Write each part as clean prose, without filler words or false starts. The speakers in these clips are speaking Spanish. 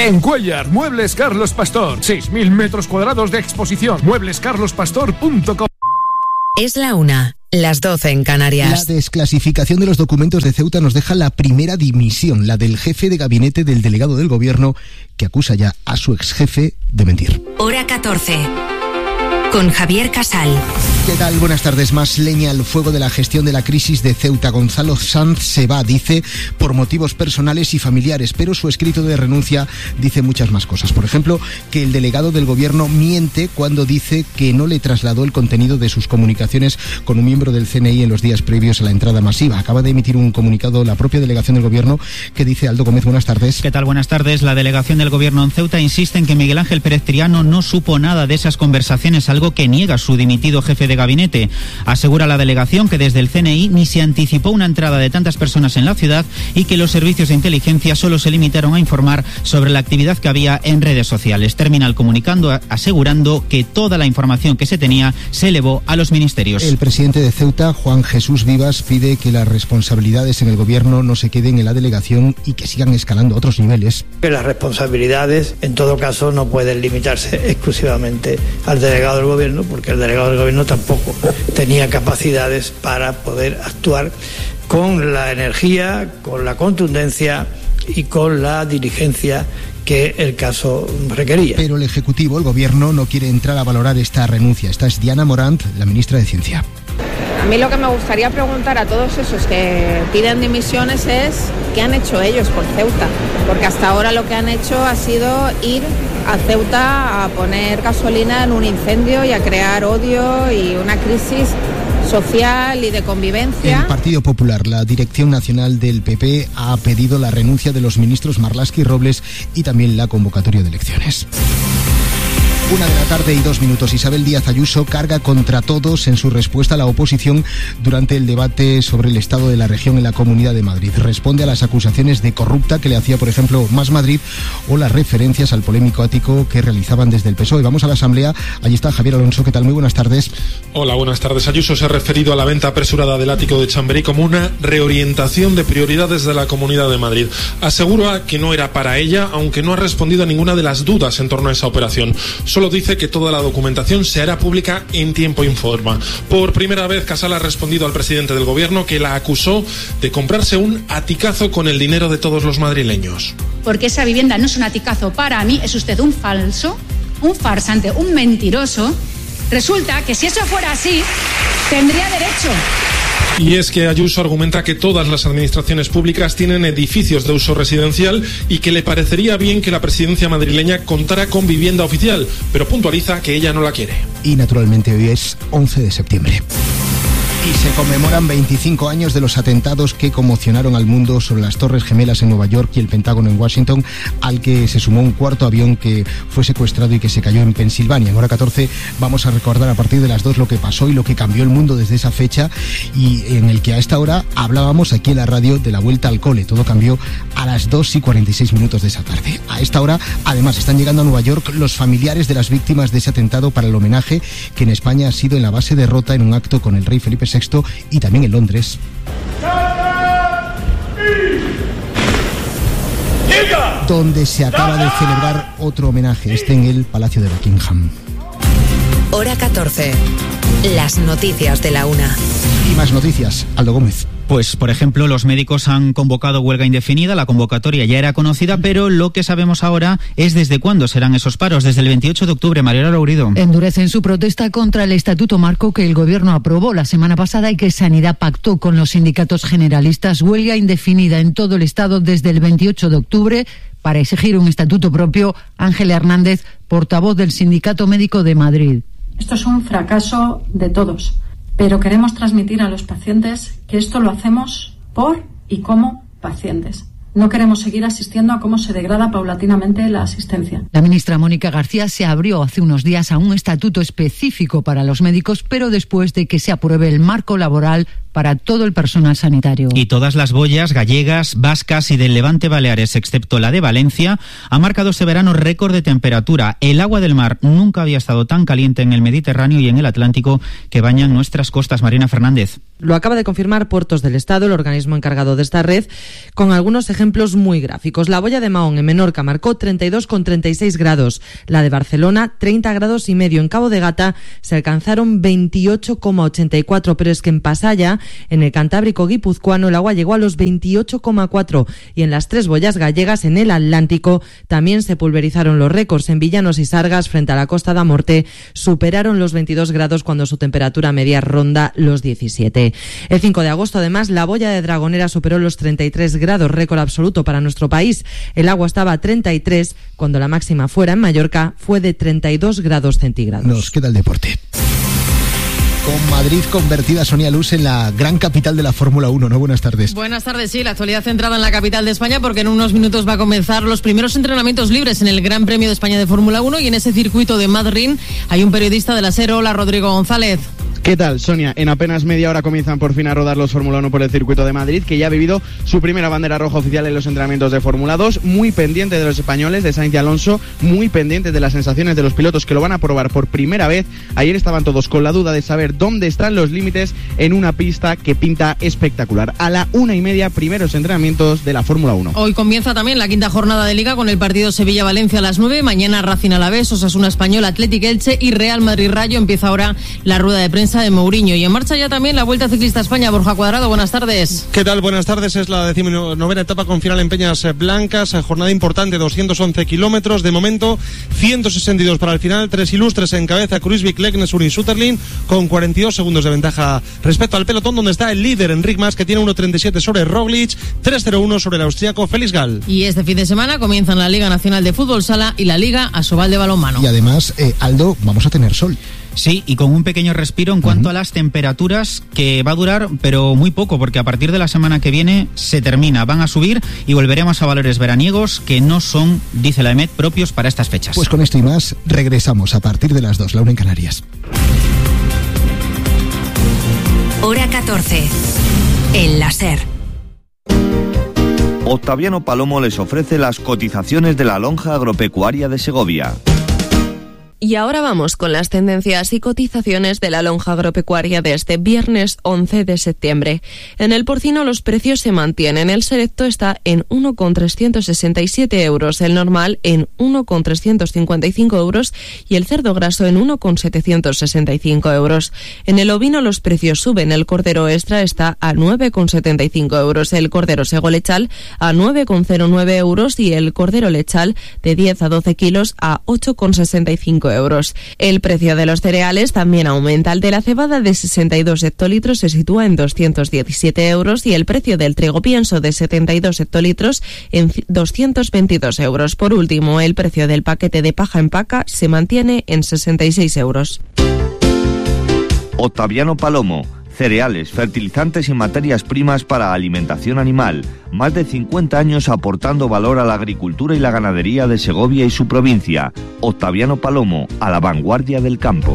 En Cuéllar, Muebles Carlos Pastor. 6.000 metros cuadrados de exposición. mueblescarlospastor.com. Es la 1, las 12 en Canarias. La desclasificación de los documentos de Ceuta nos deja la primera dimisión, la del jefe de gabinete del delegado del gobierno, que acusa ya a su exjefe de mentir. Hora 14. Con Javier Casal. ¿Qué tal? Buenas tardes. Más leña al fuego de la gestión de la crisis de Ceuta. Gonzalo Sanz se va, dice, por motivos personales y familiares, pero su escrito de renuncia dice muchas más cosas. Por ejemplo, que el delegado del gobierno miente cuando dice que no le trasladó el contenido de sus comunicaciones con un miembro del CNI en los días previos a la entrada masiva. Acaba de emitir un comunicado la propia delegación del gobierno que dice Aldo Gómez. Buenas tardes. ¿Qué tal? Buenas tardes. La delegación del gobierno en Ceuta insiste en que Miguel Ángel Pérez Triano no supo nada de esas conversaciones, algo que niega su dimitido jefe de gabinete. Asegura la delegación que desde el CNI ni se anticipó una entrada de tantas personas en la ciudad y que los servicios de inteligencia solo se limitaron a informar sobre la actividad que había en redes sociales. Termina el comunicado asegurando que toda la información que se tenía se elevó a los ministerios. El presidente de Ceuta, Juan Jesús Vivas, pide que las responsabilidades en el gobierno no se queden en la delegación y que sigan escalando a otros niveles. Que las responsabilidades, en todo caso, no pueden limitarse exclusivamente al delegado del gobierno, porque el delegado del gobierno tampoco tenía capacidades para poder actuar con la energía, con la contundencia y con la diligencia que el caso requería. Pero el Ejecutivo, el Gobierno, no quiere entrar a valorar esta renuncia. Esta es Diana Morant, la ministra de Ciencia. A mí lo que me gustaría preguntar a todos esos que piden dimisiones es ¿qué han hecho ellos por Ceuta? Porque hasta ahora lo que han hecho ha sido ir a Ceuta a poner gasolina en un incendio y a crear odio y una crisis social y de convivencia. El Partido Popular, la dirección nacional del PP, ha pedido la renuncia de los ministros Marlaska y Robles y también la convocatoria de elecciones. 1:02 p.m. Isabel Díaz Ayuso carga contra todos en su respuesta a la oposición durante el debate sobre el estado de la región en la Comunidad de Madrid. Responde a las acusaciones de corrupta que le hacía, por ejemplo, Más Madrid o las referencias al polémico ático que realizaban desde el PSOE. Vamos a la Asamblea. Allí está Javier Alonso. ¿Qué tal? Muy buenas tardes. Hola, buenas tardes. Ayuso se ha referido a la venta apresurada del ático de Chamberí como una reorientación de prioridades de la Comunidad de Madrid. Asegura que no era para ella, aunque no ha respondido a ninguna de las dudas en torno a esa operación. Solo dice que toda la documentación se hará pública en tiempo y forma. Por primera vez, Casal ha respondido al presidente del gobierno, que la acusó de comprarse un aticazo con el dinero de todos los madrileños. Porque esa vivienda no es un aticazo para mí, es usted un falso, un farsante, un mentiroso. Resulta que si eso fuera así, tendría derecho. Y es que Ayuso argumenta que todas las administraciones públicas tienen edificios de uso residencial y que le parecería bien que la presidencia madrileña contara con vivienda oficial, pero puntualiza que ella no la quiere. Y naturalmente hoy es 11 de septiembre. Y se conmemoran 25 años de los atentados que conmocionaron al mundo sobre las Torres Gemelas en Nueva York y el Pentágono en Washington, al que se sumó un cuarto avión que fue secuestrado y que se cayó en Pensilvania. En hora 14 vamos a recordar a partir de las 2 lo que pasó y lo que cambió el mundo desde esa fecha, y en el que a esta hora hablábamos aquí en la radio de la vuelta al cole. Todo cambió a las 2:46 de esa tarde. A esta hora, además, están llegando a Nueva York los familiares de las víctimas de ese atentado para el homenaje que en España ha sido en la base de Rota, en un acto con el rey Felipe VI y también en Londres. Donde se acaba de celebrar otro homenaje, en el Palacio de Buckingham. Hora 14. Las noticias de la 1. Y más noticias, Aldo Gómez. Pues, por ejemplo, los médicos han convocado huelga indefinida. La convocatoria ya era conocida, pero lo que sabemos ahora es desde cuándo serán esos paros. Desde el 28 de octubre, Mariela Laurido. Endurecen su protesta contra el Estatuto Marco que el Gobierno aprobó la semana pasada y que Sanidad pactó con los sindicatos generalistas. Huelga indefinida en todo el Estado desde el 28 de octubre para exigir un estatuto propio. Ángela Hernández, portavoz del Sindicato Médico de Madrid. Esto es un fracaso de todos. Pero queremos transmitir a los pacientes que esto lo hacemos por y como pacientes. No queremos seguir asistiendo a cómo se degrada paulatinamente la asistencia. La ministra Mónica García se abrió hace unos días a un estatuto específico para los médicos, pero después de que se apruebe el marco laboral para todo el personal sanitario. Y todas las boyas gallegas, vascas y del Levante Baleares, excepto la de Valencia, ha marcado este verano récord de temperatura. El agua del mar nunca había estado tan caliente en el Mediterráneo y en el Atlántico que bañan nuestras costas. Marina Fernández. Lo acaba de confirmar Puertos del Estado, el organismo encargado de esta red, con algunos ejemplos ejemplos muy gráficos. La Boya de Mahón en Menorca marcó 32,36 grados, la de Barcelona 30 grados y medio. En Cabo de Gata se alcanzaron 28,84, pero es que en Pasaya, en el Cantábrico guipuzcoano, el agua llegó a los 28,4 y en las tres boyas gallegas, en el Atlántico, también se pulverizaron los récords. En Villanos y Sargas, frente a la Costa da Morte, superaron los 22 grados cuando su temperatura media ronda los 17. El 5 de agosto, además, la Boya de Dragonera superó los 33 grados, récord absoluto para nuestro país. El agua estaba a 33 cuando la máxima fuera en Mallorca fue de 32 grados centígrados. Nos queda el deporte. Con Madrid convertida, Sonia Luz, en la gran capital de la Fórmula 1, ¿no? Buenas tardes. Buenas tardes, sí, la actualidad centrada en la capital de España, porque en unos minutos va a comenzar los primeros entrenamientos libres en el Gran Premio de España de Fórmula 1 y en ese circuito de Madrid hay un periodista de la SER. Hola, Rodrigo González. ¿Qué tal, Sonia? En apenas media hora comienzan por fin a rodar los Fórmula 1 por el circuito de Madrid, que ya ha vivido su primera bandera roja oficial en los entrenamientos de Fórmula 2, muy pendiente de los españoles, de Sainz y Alonso, muy pendiente de las sensaciones de los pilotos que lo van a probar por primera vez. Ayer estaban todos con la duda de saber dónde están los límites en una pista que pinta espectacular. A la 1:30, primeros entrenamientos de la Fórmula 1. Hoy comienza también la quinta jornada de Liga con el partido Sevilla-Valencia a las 9, mañana Racing Alavés, Osasuna Español, Athletic Elche y Real Madrid-Rayo. Empieza ahora la rueda de prensa de Mourinho. Y en marcha ya también la Vuelta Ciclista a España. Borja Cuadrado, buenas tardes. ¿Qué tal? Buenas tardes. Es la 19ª etapa con final en Peñas Blancas. Jornada importante, 211 kilómetros. De momento, 162 para el final. 3 ilustres en cabeza: Kruijswijk, Leknesund y Sutterlin, con 42 segundos de ventaja respecto al pelotón, donde está el líder Enric Mas, que tiene 1:37 sobre Roglic, 3:01 sobre el austriaco Felix Gall. Y este fin de semana comienzan la Liga Nacional de Fútbol Sala y la Liga Asobal de Balonmano. Y además, Aldo, vamos a tener sol. Sí, y con un pequeño respiro en cuanto a las temperaturas, que va a durar, pero muy poco, porque a partir de la semana que viene se termina, van a subir y volveremos a valores veraniegos que no son, dice la EMET, propios para estas fechas. Pues con esto y más, regresamos a partir de las 2, la 1 en Canarias. Hora 14, en la SER. Octaviano Palomo les ofrece las cotizaciones de la lonja agropecuaria de Segovia. Y ahora vamos con las tendencias y cotizaciones de la lonja agropecuaria de este viernes 11 de septiembre. En el porcino los precios se mantienen. El selecto está en 1,367 euros, el normal en 1,355 euros y el cerdo graso en 1,765 euros. En el ovino los precios suben. El cordero extra está a 9,75 euros, el cordero sego lechal a 9,09 euros y el cordero lechal de 10 a 12 kilos a 8,65 euros. El precio de los cereales también aumenta. El de la cebada de 62 hectolitros se sitúa en 217 euros y el precio del trigo pienso de 72 hectolitros en 222 euros. Por último, el precio del paquete de paja en paca se mantiene en 66 euros. Octaviano Palomo. Cereales, fertilizantes y materias primas para alimentación animal. Más de 50 años aportando valor a la agricultura y la ganadería de Segovia y su provincia. Octaviano Palomo, a la vanguardia del campo.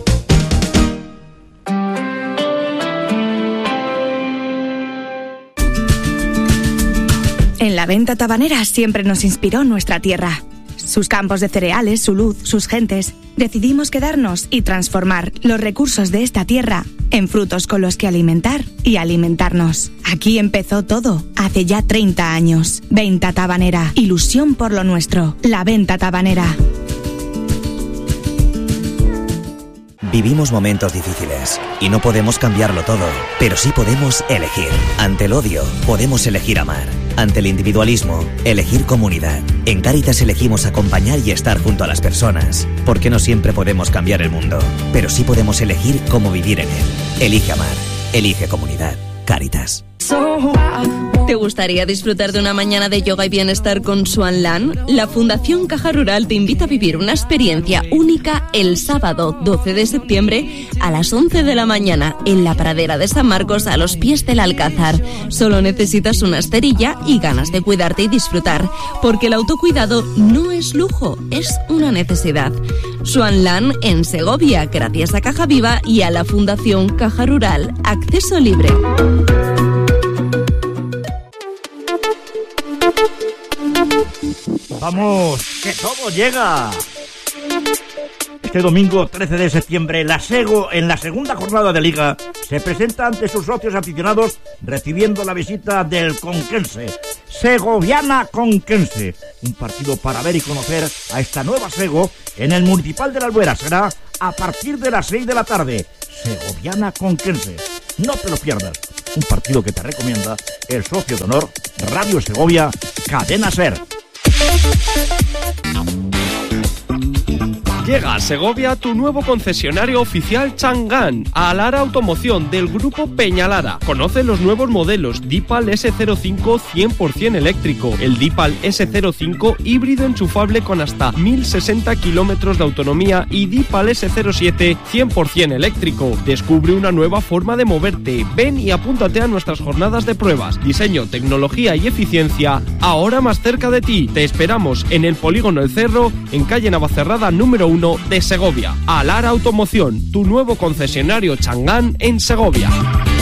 En la venta tabanera siempre nos inspiró nuestra tierra. Sus campos de cereales, su luz, sus gentes. Decidimos quedarnos y transformar los recursos de esta tierra en frutos con los que alimentar y alimentarnos. Aquí empezó todo, hace ya 30 años. Venta tabanera, ilusión por lo nuestro. La venta tabanera. Vivimos momentos difíciles y no podemos cambiarlo todo, pero sí podemos elegir. Ante el odio, podemos elegir amar. Ante el individualismo, elegir comunidad. En Cáritas elegimos acompañar y estar junto a las personas, porque no siempre podemos cambiar el mundo, pero sí podemos elegir cómo vivir en él. Elige amar, elige comunidad. Cáritas. ¿Te gustaría disfrutar de una mañana de yoga y bienestar con Swan Land? La Fundación Caja Rural te invita a vivir una experiencia única el sábado 12 de septiembre a las 11 de la mañana en la pradera de San Marcos a los pies del Alcázar. Solo necesitas una esterilla y ganas de cuidarte y disfrutar, porque el autocuidado no es lujo, es una necesidad. Swan Land en Segovia, gracias a Caja Viva y a la Fundación Caja Rural. Acceso libre. ¡Vamos! ¡Que todo llega! Este domingo 13 de septiembre, la Sego, en la segunda jornada de Liga, se presenta ante sus socios aficionados recibiendo la visita del Conquense. Segoviana Conquense. Un partido para ver y conocer a esta nueva Sego en el Municipal de la Albuera. Será a partir de las 6 de la tarde. Segoviana Conquense. No te lo pierdas. Un partido que te recomienda el socio de honor Radio Segovia, Cadena SER. Llega a Segovia tu nuevo concesionario oficial Chang'an, a Lara Automoción del grupo Peñalara. Conoce los nuevos modelos Deepal S05 100% eléctrico, el Deepal S05 híbrido enchufable con hasta 1060 kilómetros de autonomía y Deepal S07 100% eléctrico. Descubre una nueva forma de moverte. Ven y apúntate a nuestras jornadas de pruebas. Diseño, tecnología y eficiencia, ahora más cerca de ti. Te esperamos en el Polígono El Cerro, en calle Navacerrada número 1 de Segovia. Alara Automoción, tu nuevo concesionario Chang'an en Segovia.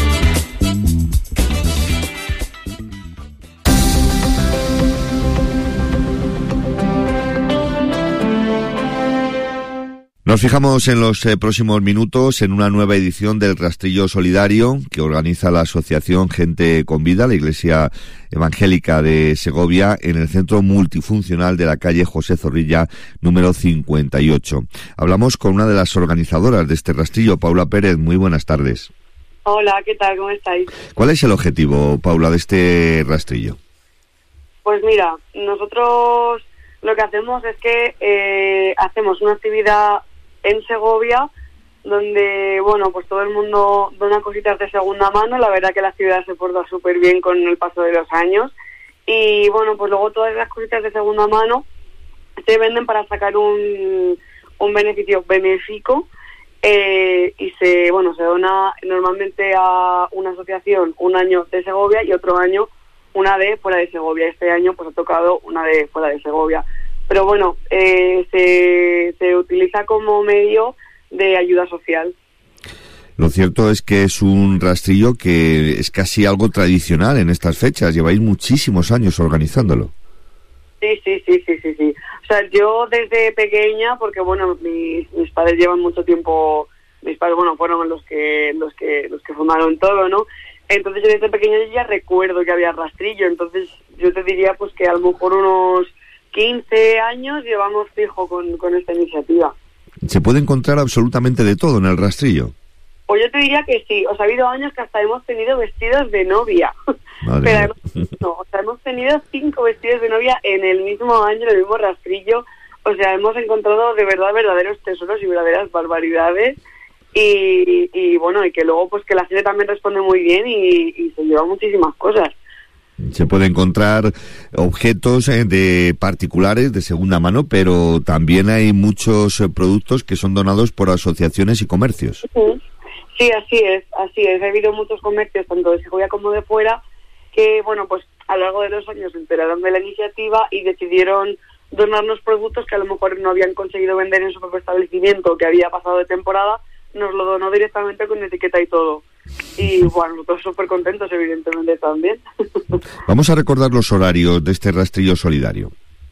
Nos fijamos en los próximos minutos en una nueva edición del Rastrillo Solidario que organiza la Asociación Gente con Vida, la Iglesia Evangélica de Segovia, en el Centro Multifuncional de la calle José Zorrilla, número 58. Hablamos con una de las organizadoras de este rastrillo, Paula Pérez. Muy buenas tardes. Hola, ¿qué tal? ¿Cómo estáis? ¿Cuál es el objetivo, Paula, de este rastrillo? Pues mira, nosotros lo que hacemos es que hacemos una actividad en Segovia donde, bueno, pues todo el mundo dona cositas de segunda mano. La verdad que la ciudad se porta súper bien con el paso de los años y, bueno, pues luego todas las cositas de segunda mano se venden para sacar un beneficio benéfico y se dona normalmente a una asociación un año de Segovia y otro año una de fuera de Segovia. Este año pues ha tocado una de fuera de Segovia. Pero bueno, se utiliza como medio de ayuda social. Lo cierto es que es un rastrillo que es casi algo tradicional en estas fechas. Lleváis muchísimos años organizándolo. Sí. O sea, yo desde pequeña, porque bueno, mis padres llevan mucho tiempo, mis padres, bueno, fueron los que fundaron todo, ¿no? Entonces yo desde pequeña ya recuerdo que había rastrillo. Entonces yo te diría pues que a lo mejor unos 15 años llevamos fijo con esta iniciativa. ¿Se puede encontrar absolutamente de todo en el rastrillo? Pues yo te diría que sí. O sea, ha habido años que hasta hemos tenido vestidos de novia. Pero además, no, o sea, hemos tenido 5 vestidos de novia en el mismo año, en el mismo rastrillo. O sea, hemos encontrado de verdad verdaderos tesoros y verdaderas barbaridades. Y bueno, y que luego pues que la gente también responde muy bien y se lleva muchísimas cosas. Se puede encontrar objetos de particulares de segunda mano, pero también hay muchos productos que son donados por asociaciones y comercios. Sí, así es. Ha habido muchos comercios, tanto de Segovia como de fuera, que bueno, pues a lo largo de los años se enteraron de la iniciativa y decidieron donarnos productos que a lo mejor no habían conseguido vender en su propio establecimiento, que había pasado de temporada. Nos lo donó directamente con etiqueta y todo. Y bueno, nosotros súper contentos, evidentemente, también. Vamos a recordar los horarios de este rastrillo solidario.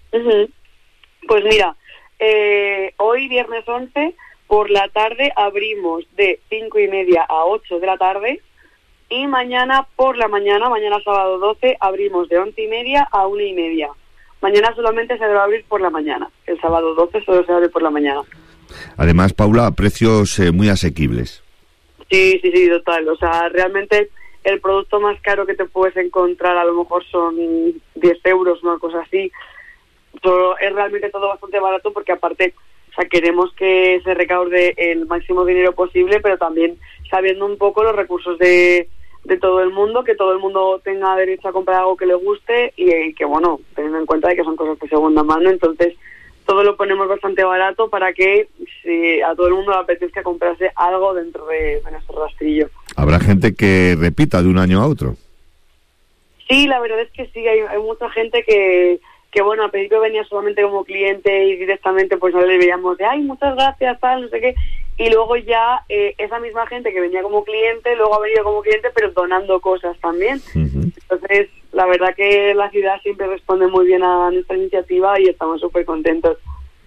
Pues mira, hoy viernes 11 por la tarde abrimos de 5:30 a 8 de la tarde y mañana por la mañana, mañana sábado 12, abrimos de 11:30 a 1:30. Mañana solamente se debe abrir por la mañana, el sábado 12 solo se abre por la mañana. Además, Paula, a precios muy asequibles. Sí, total. O sea, realmente el producto más caro que te puedes encontrar a lo mejor son 10 euros, una cosa así. Pero es realmente todo bastante barato porque aparte, o sea, queremos que se recaude el máximo dinero posible, pero también sabiendo un poco los recursos de todo el mundo, que todo el mundo tenga derecho a comprar algo que le guste y que, bueno, teniendo en cuenta de que son cosas de segunda mano, entonces todo lo ponemos bastante barato para que si a todo el mundo le apetezca comprarse algo dentro de nuestro rastrillo. ¿Habrá gente que repita de un año a otro? Sí, la verdad es que sí, hay mucha gente que bueno, al principio venía solamente como cliente y directamente pues no le veíamos de, ay, muchas gracias, tal, no sé qué, y luego ya esa misma gente que venía como cliente, luego ha venido como cliente, pero donando cosas también. Entonces, la verdad que la ciudad siempre responde muy bien a nuestra iniciativa y estamos súper contentos.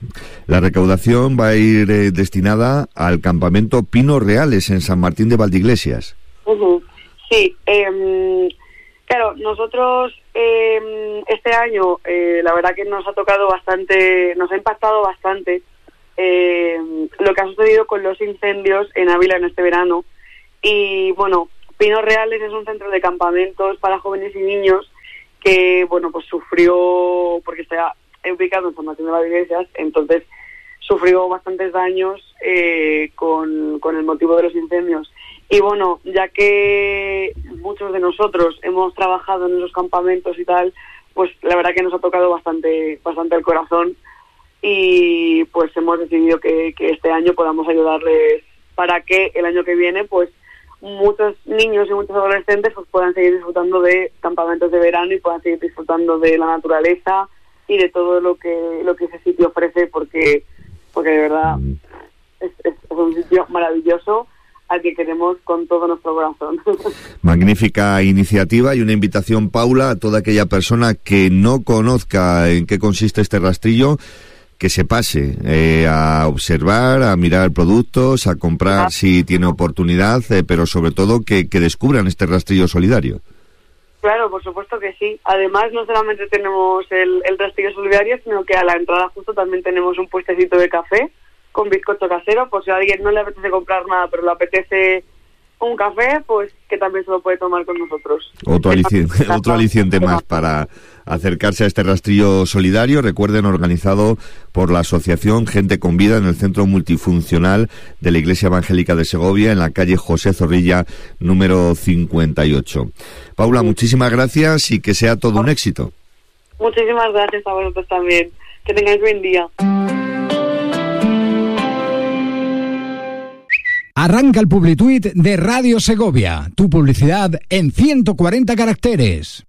La recaudación va a ir destinada al campamento Pinos Reales en San Martín de Valdeiglesias. Sí, claro, nosotros este año la verdad que nos ha tocado bastante, nos ha impactado bastante lo que ha sucedido con los incendios en Ávila en este verano. Y bueno, Pinos Reales es un centro de campamentos para jóvenes y niños que, bueno, pues sufrió, porque está ubicado en San Martín de Valdeiglesias, entonces sufrió bastantes daños con el motivo de los incendios. Y bueno, ya que muchos de nosotros hemos trabajado en esos campamentos y tal, pues la verdad que nos ha tocado bastante el corazón, y pues hemos decidido que este año podamos ayudarles para que el año que viene pues muchos niños y muchos adolescentes pues puedan seguir disfrutando de campamentos de verano y puedan seguir disfrutando de la naturaleza y de todo lo que ese sitio ofrece, porque de verdad es un sitio maravilloso al que queremos con todo nuestro corazón. Magnífica iniciativa y una invitación, Paula, a toda aquella persona que no conozca en qué consiste este rastrillo, que se pase a observar, a mirar productos, a comprar si tiene oportunidad, pero sobre todo que descubran este rastrillo solidario. Claro, por supuesto que sí. Además, no solamente tenemos el rastrillo solidario, sino que a la entrada justo también tenemos un puestecito de café con bizcocho casero, por si a alguien no le apetece comprar nada, pero le apetece un café, pues que también se lo puede tomar con nosotros. Otro aliciente más para acercarse a este rastrillo solidario. Recuerden, organizado por la asociación Gente con Vida en el Centro Multifuncional de la Iglesia Evangélica de Segovia, en la calle José Zorrilla, número 58. Paula, muchísimas gracias y que sea todo un éxito. Muchísimas gracias a vosotros también. Que tengáis buen día. Arranca el Publituit de Radio Segovia. Tu publicidad en 140 caracteres.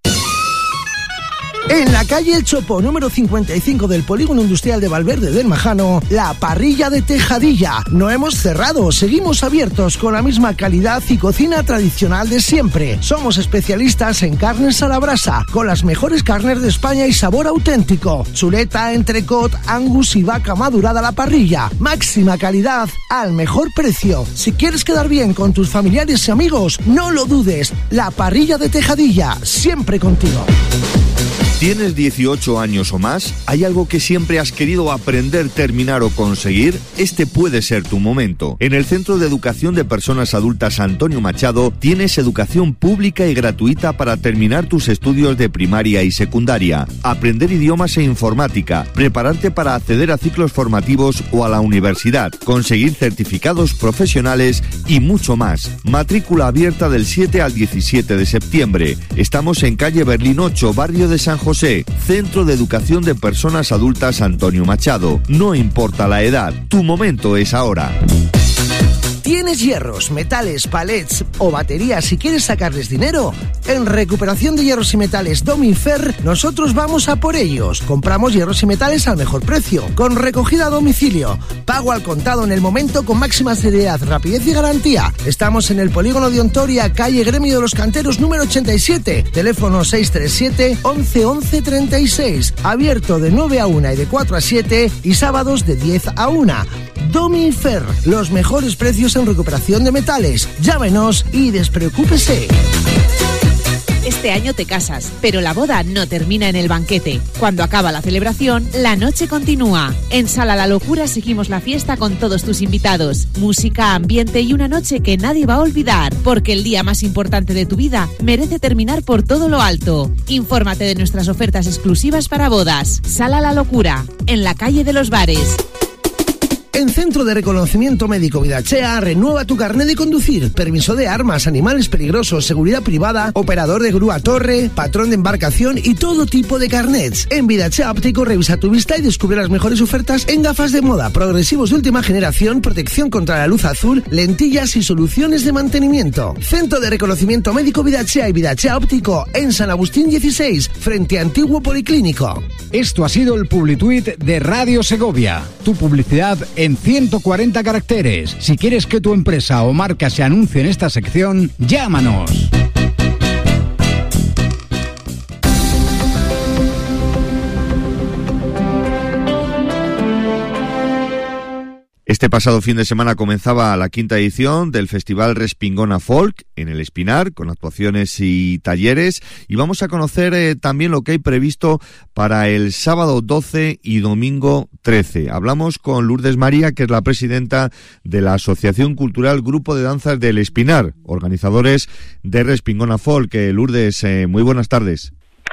En la calle El Chopo, número 55 del Polígono Industrial de Valverde del Majano, la parrilla de Tejadilla. No hemos cerrado, seguimos abiertos con la misma calidad y cocina tradicional de siempre. Somos especialistas en carnes a la brasa, con las mejores carnes de España y sabor auténtico. Chuleta, entrecot, angus y vaca madurada a la parrilla. Máxima calidad al mejor precio. Si quieres quedar bien con tus familiares y amigos, no lo dudes. La parrilla de Tejadilla, siempre contigo. ¿Tienes 18 años o más? ¿Hay algo que siempre has querido aprender, terminar o conseguir? Este puede ser tu momento. En el Centro de Educación de Personas Adultas Antonio Machado tienes educación pública y gratuita para terminar tus estudios de primaria y secundaria, aprender idiomas e informática, prepararte para acceder a ciclos formativos o a la universidad, conseguir certificados profesionales y mucho más. Matrícula abierta del 7 al 17 de septiembre. Estamos en calle Berlín 8, barrio de San José. Centro de Educación de Personas Adultas Antonio Machado. No importa la edad, tu momento es ahora. ¿Tienes hierros, metales, palets o baterías y quieres sacarles dinero? En Recuperación de Hierros y Metales Domifer, nosotros vamos a por ellos. Compramos hierros y metales al mejor precio, con recogida a domicilio, pago al contado en el momento con máxima seriedad, rapidez y garantía. Estamos en el Polígono de Ontoria, calle Gremio de los Canteros número 87, teléfono 637 11 11 36, abierto de 9 a 1 y de 4 a 7 y sábados de 10 a 1. Domifer, los mejores precios en recuperación de metales. Llámenos y despreocúpese. Este año te casas, pero la boda no termina en el banquete. Cuando acaba la celebración, la noche continúa. En Sala La Locura seguimos la fiesta con todos tus invitados. Música, ambiente y una noche que nadie va a olvidar, porque el día más importante de tu vida merece terminar por todo lo alto. Infórmate de nuestras ofertas exclusivas para bodas. Sala La Locura, en la calle de los Bares. En Centro de Reconocimiento Médico Vidachea, renueva tu carnet de conducir, permiso de armas, animales peligrosos, seguridad privada, operador de grúa torre, patrón de embarcación y todo tipo de carnets. En Vidachea Óptico revisa tu vista y descubre las mejores ofertas en gafas de moda, progresivos de última generación, protección contra la luz azul, lentillas y soluciones de mantenimiento. Centro de Reconocimiento Médico Vidachea y Vidachea Óptico en San Agustín 16, frente a Antiguo Policlínico. Esto ha sido el Publituit de Radio Segovia. Tu publicidad en 140 caracteres. Si quieres que tu empresa o marca se anuncie en esta sección, llámanos. Este pasado fin de semana comenzaba la 5ª edición del Festival Respingona Folk en el Espinar, con actuaciones y talleres, y vamos a conocer también lo que hay previsto para el sábado 12 y domingo 13. Hablamos con Lourdes María, que es la presidenta de la Asociación Cultural Grupo de Danzas del Espinar, organizadores de Respingona Folk. Lourdes, muy buenas tardes.